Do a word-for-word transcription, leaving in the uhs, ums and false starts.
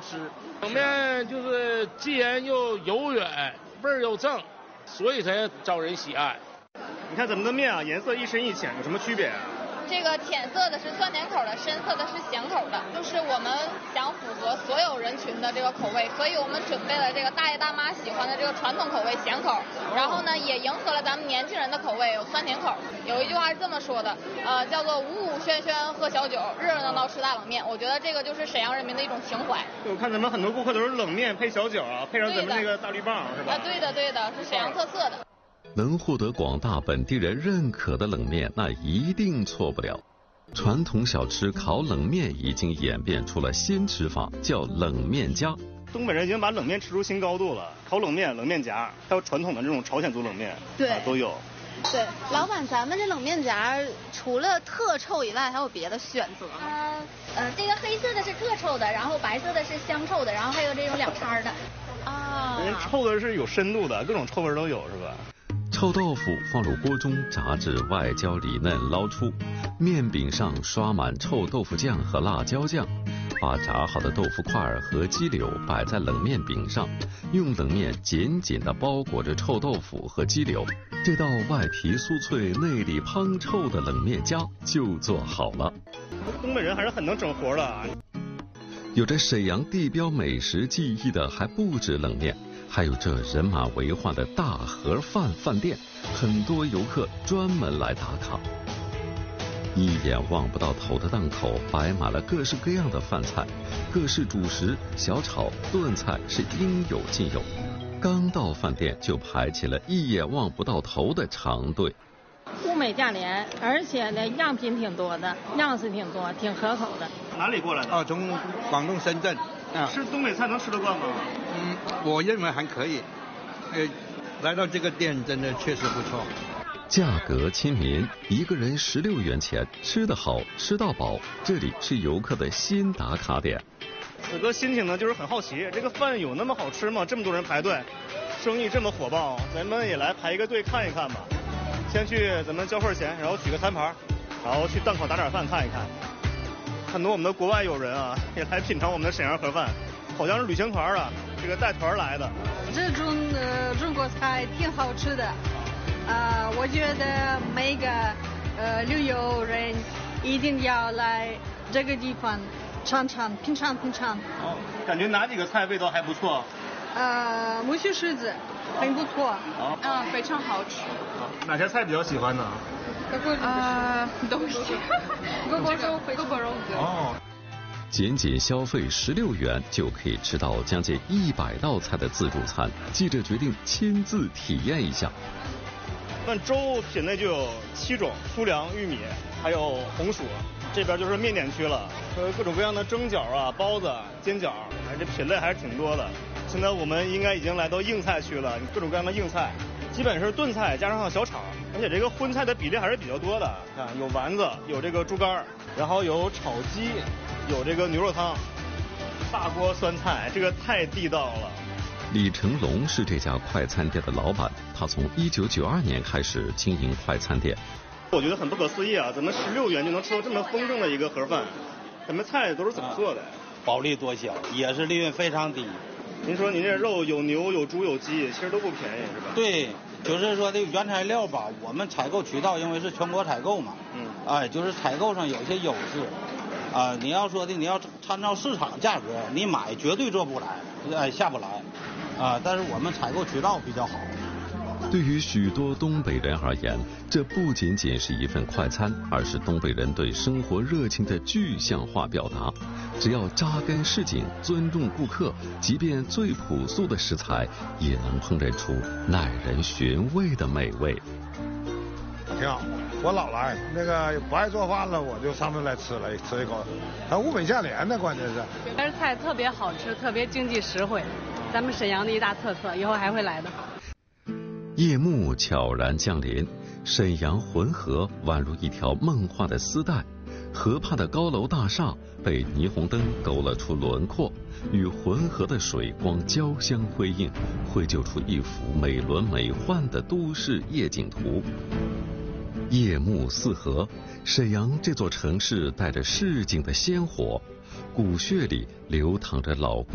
吃。冷面就是煎又油软，味儿又正，所以才招人喜爱。 你看咱们的面啊，颜色一深一浅，有什么区别啊？ 这个浅色的是酸甜口的，深色的是咸口的，就是我们想符合所有人群的这个口味，所以我们准备了这个大爷大妈喜欢的这个传统口味咸口，然后呢也迎合了咱们年轻人的口味，有酸甜口。有一句话是这么说的，呃，叫做五五喧喧喝小酒，热热闹闹吃大冷面。我觉得这个就是沈阳人民的一种情怀。 我看咱们很多顾客都是冷面配小酒啊，配上咱们那个大绿棒，是吧？ 啊，对的对的，是沈阳特色的。 能获得广大本地人认可的冷面，那一定错不了。传统小吃烤冷面已经演变出了新吃法，叫冷面夹。 东北人已经把冷面吃出新高度了，烤冷面、冷面夹，还有传统的这种朝鲜族冷面， 对、 啊、都有。 对，老板，咱们这冷面夹除了特臭以外，还有别的选择吗？ 呃呃，这个黑色的是特臭的，然后白色的是香臭的，然后还有这种两掺的。 啊， 人臭的是有深度的，各种臭味都有，是吧？ 臭豆腐放入锅中炸至外焦里嫩，捞出，面饼上刷满臭豆腐酱和辣椒酱，把炸好的豆腐块和鸡柳摆在冷面饼上，用冷面紧紧地包裹着臭豆腐和鸡柳，这道外皮酥脆内里滂臭的冷面夹就做好了。 东北人还是很能整活的啊。 有着沈阳地标美食记忆的还不止冷面，还有这人马为患的大盒饭饭店，很多游客专门来打卡。一眼望不到头的档口摆满了各式各样的饭菜，各式主食、小炒、炖菜是应有尽有。刚到饭店就排起了一眼望不到头的长队。 物美价廉，而且呢样品挺多的，样式挺多，挺可口的。 哪里过来的？ 哦，从广东深圳。 啊，吃东北菜能吃得惯吗？ 嗯，我认为还可以。呃，来到这个店真的确实不错。 价格亲民，一个人十六元钱，吃得好，吃到饱。这里是游客的新打卡点。 此刻心情呢，就是很好奇，这个饭有那么好吃吗？这么多人排队，生意这么火爆，咱们也来排一个队看一看吧。先去咱们交份钱，然后取个餐盘，然后去档口打点饭看一看。很多我们的国外友人啊，也来品尝我们的沈阳盒饭，好像是旅行团啊，这个带团来的。 这种呃中国菜挺好吃的，啊、呃，我觉得每个呃旅游人一定要来这个地方尝尝、品尝品尝。 哦，感觉哪几个菜味道还不错？ 呃，木须狮子很不错。 好， 嗯，非常好吃。 好，哪些菜比较喜欢呢？ 啊，都是。锅锅肉、锅锅肉丝。 哦。 仅仅消费十六元就可以吃到将近一百道菜的自助餐，记者决定亲自体验一下。 那粥品类就有七种，粗粮、玉米，还有红薯。这边就是面点区了，呃，各种各样的蒸饺啊、包子、煎饺，哎，这品类还是挺多的。现在我们应该已经来到硬菜区了，各种各样的硬菜，基本是炖菜加上小炒，而且这个荤菜的比例还是比较多的。看，有丸子，有这个猪肝，然后有炒鸡，有这个牛肉汤，大锅酸菜，这个太地道了。 李成龙是这家快餐店的老板，他从一九九二年开始经营快餐店。 我觉得很不可思议啊，咱们十六元就能吃到这么丰盛的一个盒饭，咱们菜都是怎么做的？ 薄利多销，也是利润非常低。 您说您这肉有牛有猪有鸡，其实都不便宜是吧？ 对，就是说这个原材料吧，我们采购渠道因为是全国采购嘛， 嗯， 哎，就是采购上有些优势，啊、呃，你要说的你要参照市场价格，你买绝对做不来，哎，下不来，啊、呃，但是我们采购渠道比较好。 对于许多东北人而言，这不仅仅是一份快餐，而是东北人对生活热情的具象化表达。只要扎根市井，尊重顾客，即便最朴素的食材，也能烹饪出耐人寻味的美味。 挺好，我老来，那个不爱做饭了，我就上这来吃了，吃一口。它物美价廉的，关键是。 但是菜特别好吃，特别经济实惠，咱们沈阳的一大特色，以后还会来的。 夜幕悄然降临，沈阳浑河宛如一条梦幻的丝带，河畔的高楼大厦被霓虹灯勾勒出轮廓，与浑河的水光交相辉映，绘就出一幅美轮美奂的都市夜景图。夜幕四合，沈阳这座城市带着市井的鲜活，骨血里流淌着老